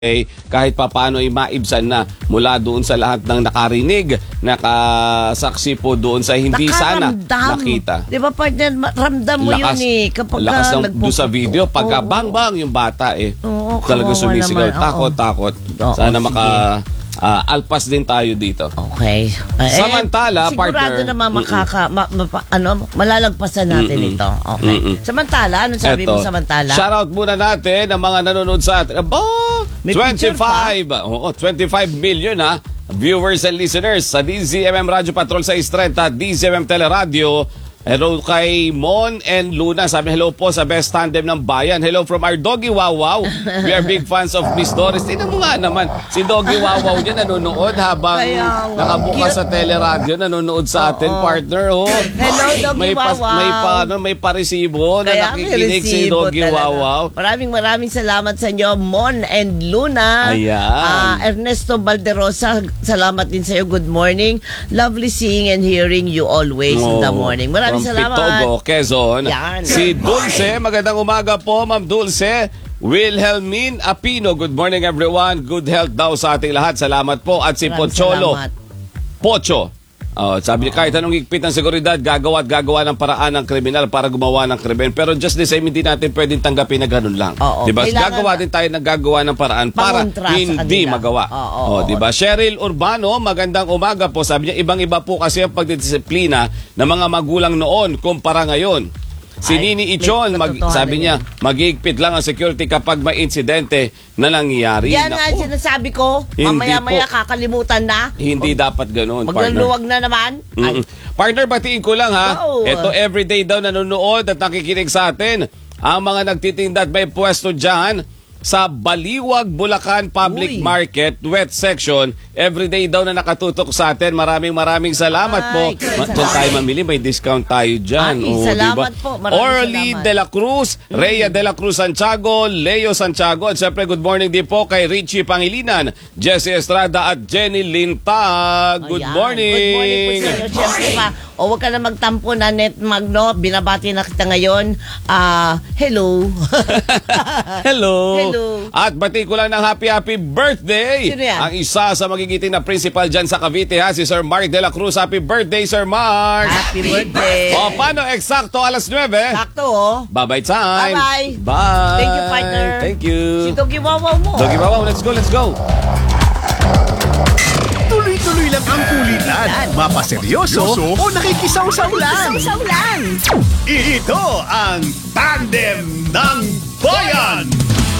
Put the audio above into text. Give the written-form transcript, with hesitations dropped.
kahit papaano ay maibsan na mula doon sa lahat ng nakarinig, nakasaksi po doon sa hindi sana nakita. Di ba partner, ramdam mo Lakas, yun kapag lakas doon sa video, pagka bang yung bata talaga sumisigaw. Takot. Sana alpas din tayo dito. Okay. Samantala, sigurado partner, naman malalagpasan natin ito. Okay. Samantala, ano sabi mo samantala? Shoutout muna natin ang mga nanonood sa atin. 25 million viewers and listeners sa DZMM Radio Patrol sa Istrenta, DZMM Teleradio. Hello kay Mon and Luna. Sabi hello po sa best tandem ng bayan. Hello from our Doggy Wawaw. We are big fans of Miss Doris. Tingnan mo nga naman, si Doggy Wawaw niya nanonood habang nakabukas sa teleradio, nanonood sa atin, partner. Hello, Doggy Wawaw. May paresibo na nakikinig si Doggy Wawaw. Maraming salamat sa inyo, Mon and Luna. Ayan. Ernesto Balderosa, salamat din sa iyo. Good morning. Lovely seeing and hearing you always in the morning. Maraming salamat. Pitogo, Quezon. Yan. Si Dulce, magandang umaga po, Ma'am Dulce. Wilhelmine Apino, good morning everyone. Good health daw sa ating lahat. Salamat po. At si Pocholo, Pocho. Sabi niya, kahit anong higpit ng seguridad, gagawa ng paraan ng kriminal para gumawa ng krimen. Pero just the same, hindi natin pwedeng tanggapin na ganun lang. Diba? Gagawa din tayo ng gagawa ng paraan para hindi magawa. Diba? Cheryl Urbano, magandang umaga po. Sabi niya, ibang-iba po kasi ang pagdidisiplina ng mga magulang noon kumpara ngayon. Si Nini Ichon, sabi niya, mag-iigpit lang ang security kapag may insidente na nangyayari. Yan nga sinasabi ko, mamaya-maya kakalimutan na. Hindi dapat ganun, maglaluwag na naman. Partner, batiin ko lang Ito everyday daw nanonood at nakikinig sa atin. Ang mga nagtitinda at may pwesto dyan sa Baliwag, Bulacan Public Market, wet section. Everyday daw na nakatutok sa atin. Maraming salamat po. Diyan tayo mamili, may discount tayo dyan. Salamat po. Orly De La Cruz, Rhea De La Cruz Santiago, Leo Santiago, at siyempre good morning din po kay Richie Pangilinan, Jessie Estrada at Jenny Lintag. Good morning. Good morning po sa inyo. Siyempre huwag ka na magtampo na Net Magno. Binabati na kita ngayon. Hello. Hello. At bati ko lang ng happy birthday. Sino yan? Ang isa sa magigiting na principal dyan sa Cavite si Sir Mark De La Cruz. Happy birthday, Sir Mark. Happy birthday. Paano eksakto alas 9? Sakto Bye-bye time. Bye-bye. Bye. Thank you, partner. Thank you. Si Doggy Wawaw mo. Doggy Wawaw, let's go. Tuloy-tuloy lang ang kulitan. Mapaseryoso o nakikisaw-saw lang. Ito ang Tandem ng Bayan.